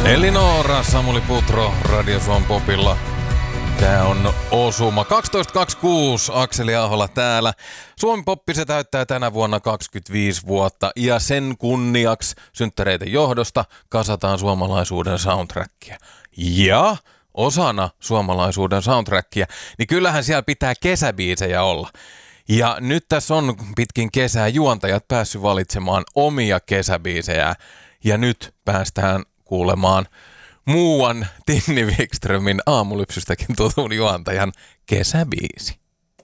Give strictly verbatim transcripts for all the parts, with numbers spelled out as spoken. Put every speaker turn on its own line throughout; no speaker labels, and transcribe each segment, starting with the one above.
Elinora, Samuli Putro, Radio Suomen Popilla. Tää on osuma. kaksitoista kaksikymmentäkuusi, Akseli Ahola täällä. Suomi Poppi, se täyttää tänä vuonna kaksikymmentäviisi vuotta ja sen kunniaksi synttäreiden johdosta kasataan suomalaisuuden soundtrackia. Ja osana suomalaisuuden soundtrackia, niin kyllähän siellä pitää kesäbiisejä olla. Ja nyt tässä on pitkin kesää juontajat päässyt valitsemaan omia kesäbiisejä. Ja nyt päästään kuulemaan muuan Tinni Wikströmin Aamulypsystäkin tutun juontajan kesäbiisi.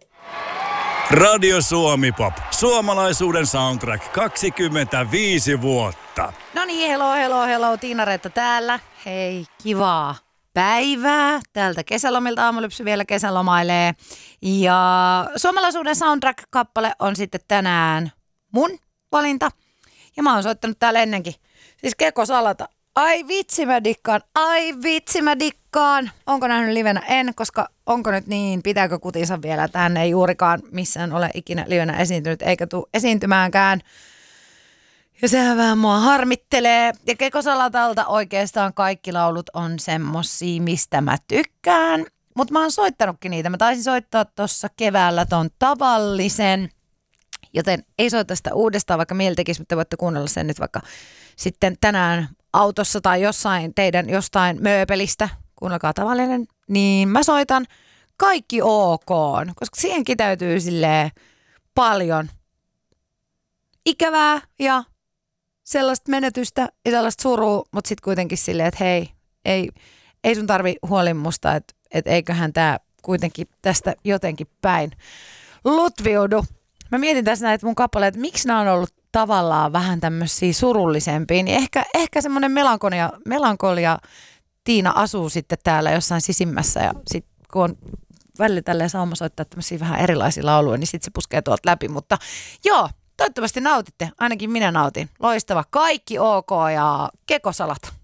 Radio Suomi Pop. Suomalaisuuden soundtrack kaksikymmentäviisi vuotta.
No niin, hello, hello, hello. Tiina-Reetta täällä. Hei, kivaa päivää. Täältä kesälomilta Aamulypsy vielä kesälomailee. Ja suomalaisuuden soundtrack-kappale on sitten tänään mun valinta. Ja mä oon soittanut täällä ennenkin. Siis Keko Salata. Ai vitsi mä dikkaan, ai vitsi mä dikkaan. Onko nähnyt livenä? En, koska onko nyt niin, pitääkö kutinsa vielä, että hän ei juurikaan missään ole ikinä livenä esiintynyt, eikä tule esiintymäänkään. Ja sehän vähän mua harmittelee. Ja Keko Salatalta oikeastaan kaikki laulut on semmosia, mistä mä tykkään. Mutta mä oon soittanutkin niitä. Mä taisin soittaa tuossa keväällä ton tavallisen. Joten ei soita sitä uudestaan, vaikka mieli tekisi, mutta voitte kuunnella sen nyt vaikka sitten tänään autossa tai jossain teidän jostain mööpelistä, kuunnelkaa tavallinen, niin mä soitan kaikki ok, koska siihen kiteytyy silleen paljon ikävää ja sellaista menetystä ja sellaista surua, mutta sitten kuitenkin silleen, että hei, ei, ei sun tarvi huolin musta, että et eiköhän tää kuitenkin tästä jotenkin päin lutviudu. Mä mietin tässä näitä mun kappaleita, että miksi nämä on ollut tavallaan vähän tämmöisiä surullisempia, niin ehkä, ehkä semmoinen melankolia, melankolia Tiina asuu sitten täällä jossain sisimmässä ja sitten kun on välillä tälleen sauma soittaa tämmöisiä vähän erilaisia lauluja, niin sitten se puskee tuolta läpi, mutta joo, toivottavasti nautitte, ainakin minä nautin. Loistava, kaikki ok ja Keko Salata.